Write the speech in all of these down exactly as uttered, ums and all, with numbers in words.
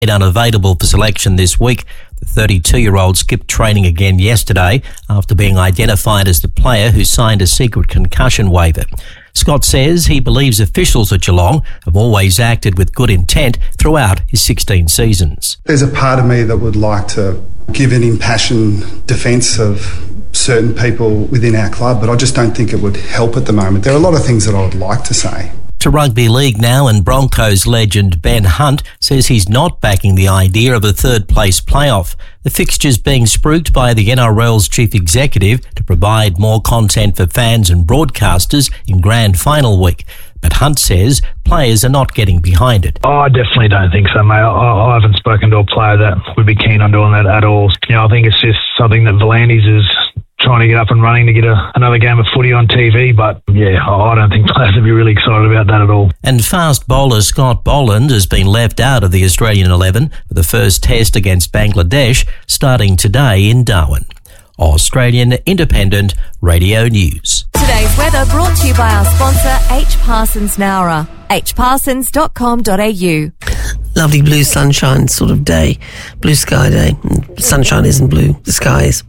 Unavailable for selection this week. The thirty-two-year-old skipped training again yesterday after being identified as the player who signed a secret concussion waiver. Scott says he believes officials at Geelong have always acted with good intent throughout his sixteen seasons. There's a part of me that would like to give an impassioned defence of certain people within our club, but I just don't think it would help at the moment. There are a lot of things that I would like to say. To rugby league now, and Broncos legend Ben Hunt says he's not backing the idea of a third-place playoff. The fixture's being spruiked by the N R L's chief executive to provide more content for fans and broadcasters in grand final week. But Hunt says players are not getting behind it. Oh, I definitely don't think so, mate. I, I haven't spoken to a player that would be keen on doing that at all. You know, I think it's just something that V'landys is trying to get up and running to get a, another game of footy on T V, but yeah, I don't think players would be really excited about that at all. And fast bowler Scott Boland has been left out of the Australian eleven for the first test against Bangladesh starting today in Darwin. Australian Independent Radio News. Today's weather brought to you by our sponsor H Parsons Nowra, h parsons dot com dot a u. Lovely blue sunshine sort of day, blue sky day. Sunshine isn't blue, the sky is.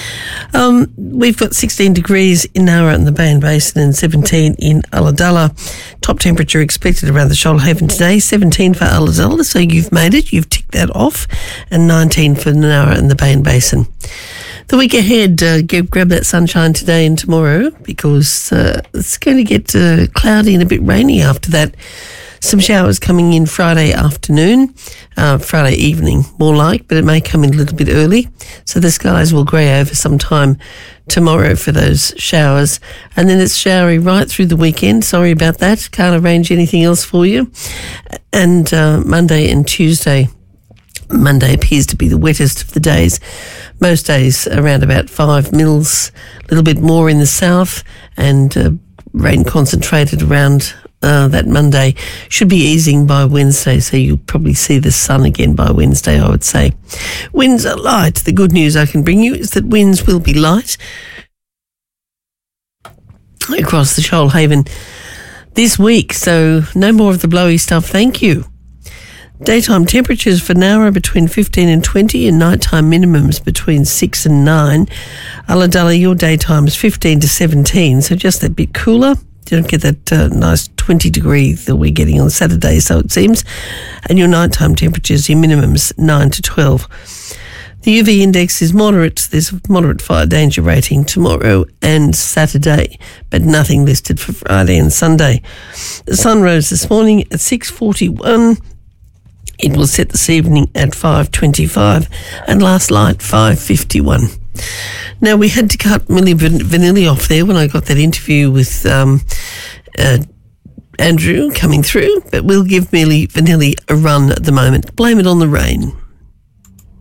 Um, we've got sixteen degrees in Nowra in the Bain Basin and seventeen in Ulladulla. Top temperature expected around the Shoalhaven today, seventeen for Ulladulla, so you've made it, you've ticked that off, and nineteen for Nowra in the Bain Basin. The week ahead, uh, get, grab that sunshine today and tomorrow because uh, it's going to get uh, cloudy and a bit rainy after that. Some showers coming in Friday afternoon, uh, Friday evening, more like, but it may come in a little bit early. So the skies will grey over sometime tomorrow for those showers. And then it's showery right through the weekend. Sorry about that. Can't arrange anything else for you. And uh, Monday and Tuesday. Monday appears to be the wettest of the days. Most days around about five mils, a little bit more in the south, and uh, rain concentrated around Uh, that Monday. Should be easing by Wednesday, so you'll probably see the sun again by Wednesday, I would say. Winds are light. The good news I can bring you is that winds will be light across the Shoalhaven this week, so no more of the blowy stuff, thank you. Daytime temperatures for Nowra between fifteen and twenty, and nighttime minimums between six and nine. Ulladulla, your daytime is fifteen to seventeen, so just a bit cooler. You don't get that uh, nice twenty degree that we're getting on Saturday, so it seems. And your nighttime temperatures, your minimums, nine to twelve. The U V index is moderate. There's a moderate fire danger rating tomorrow and Saturday, but nothing listed for Friday and Sunday. The sun rose this morning at six forty-one. It will set this evening at five twenty-five and last light five fifty-one. Now, we had to cut Milli Vanilli off there when I got that interview with um, uh, Andrew coming through, but we'll give Milli Vanilli a run at the moment. Blame it on the rain.